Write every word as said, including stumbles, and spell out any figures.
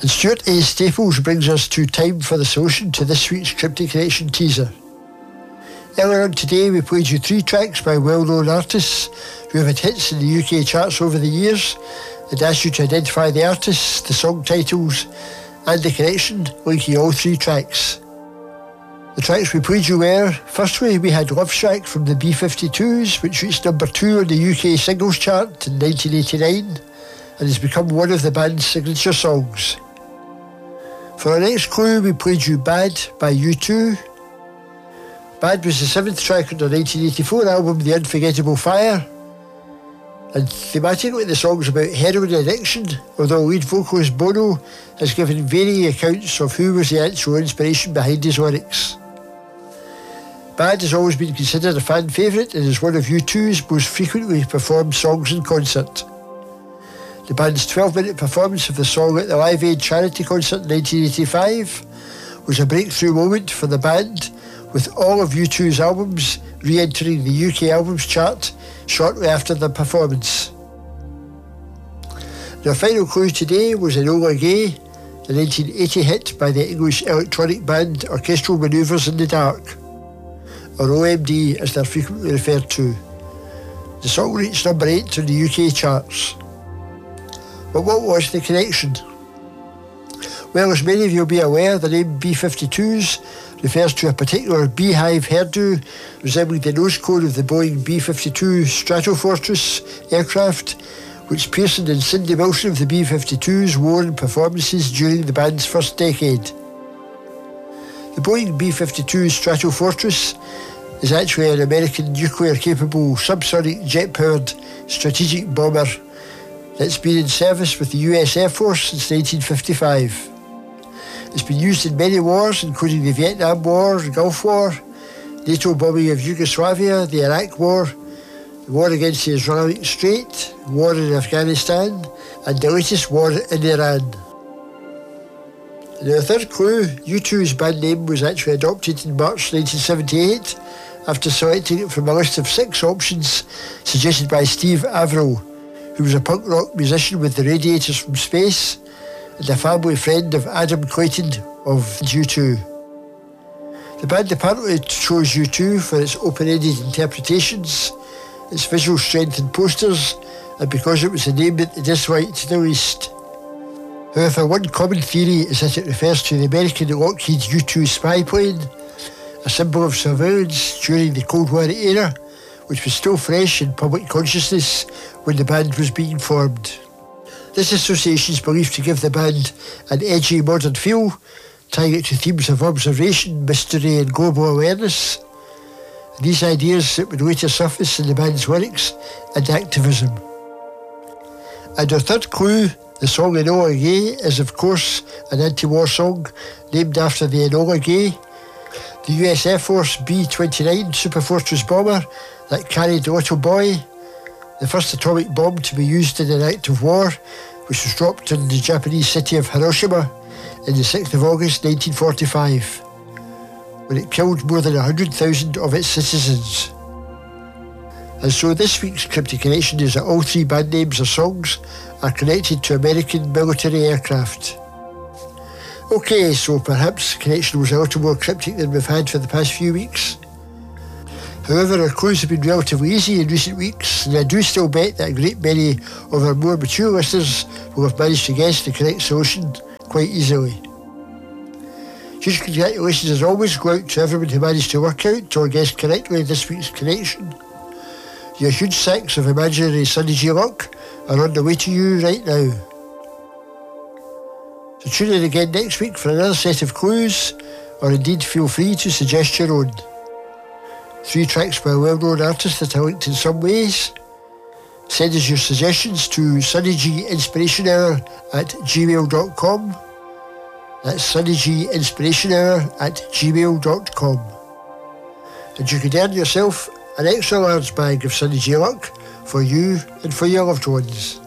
And Stuart A. Staples brings us to Time for the Solution to this week's Cryptic Connection teaser. Earlier on today we played you three tracks by well-known artists who have had hits in the U K charts over the years and asked you to identify the artists, the song titles and the connection linking all three tracks. The tracks we played you were, firstly we had Love Shack from the B fifty-twos, which reached number two on the U K singles chart in nineteen eighty-nine and has become one of the band's signature songs. For our next clue we played you Bad by U two. Bad was the seventh track on their nineteen eighty-four album The Unforgettable Fire, and thematically the song's about heroin addiction, although lead vocalist Bono has given varying accounts of who was the actual inspiration behind his lyrics. Bad has always been considered a fan favourite and is one of U two's most frequently performed songs in concert. The band's twelve minute performance of the song at the Live Aid charity concert in nineteen eighty-five was a breakthrough moment for the band, with all of U two's albums re-entering the U K albums chart shortly after their performance. Their final clue today was Enola Gay, the nineteen eighty hit by the English electronic band Orchestral Manoeuvres in the Dark, or O M D as they're frequently referred to. The song reached number eight on the U K charts. But what was the connection? Well, as many of you will be aware, the name B fifty-twos refers to a particular beehive hairdo resembling the nose cone of the Boeing B fifty-two Stratofortress aircraft, which Pearson and Cindy Wilson of the B fifty-twos wore in performances during the band's first decade. The Boeing B fifty-two Stratofortress is actually an American nuclear-capable subsonic jet-powered strategic bomber that's been in service with the U S Air Force since nineteen fifty-five. It's been used in many wars, including the Vietnam War, the Gulf War, NATO bombing of Yugoslavia, the Iraq War, the war against the Islamic State, war in Afghanistan, and the latest war in Iran. And the third clue, U two's band name was actually adopted in March nineteen seventy-eight after selecting it from a list of six options suggested by Steve Averill, who was a punk rock musician with the Radiators from Space and a family friend of Adam Clayton of U two. The band apparently chose U two for its open-ended interpretations, its visual strength in posters, and because it was a name that they disliked the least. However, one common theory is that it refers to the American Lockheed U two spy plane, a symbol of surveillance during the Cold War era, which was still fresh in public consciousness when the band was being formed. This association is believed to give the band an edgy modern feel, tying it to themes of observation, mystery and global awareness. And these ideas that would later surface in the band's lyrics and activism. And our third clue, the song Enola Gay, is of course an anti-war song named after the Enola Gay, the U S Air Force B twenty-nine Superfortress bomber that carried the little boy, the first atomic bomb to be used in an act of war, which was dropped on the Japanese city of Hiroshima on the sixth of August nineteen forty-five, when it killed more than one hundred thousand of its citizens. And so this week's Cryptic Connection is that all three band names or songs are connected to American military aircraft. Okay, so perhaps the connection was a little more cryptic than we've had for the past few weeks. However, our clues have been relatively easy in recent weeks, and I do still bet that a great many of our more mature listeners will have managed to guess the correct solution quite easily. Huge congratulations as always go out to everyone who managed to work out or guess correctly this week's connection. Your huge sacks of imaginary Sunny G luck are on the way to you right now. So tune in again next week for another set of clues, or indeed feel free to suggest your own. Three tracks by a well-known artist that are linked in some ways. Send us your suggestions to sunnyginspirationhour at gmail dot com. That's sunnyginspirationhour at gmail dot com. And you can earn yourself an extra large bag of Sunny G luck for you and for your loved ones.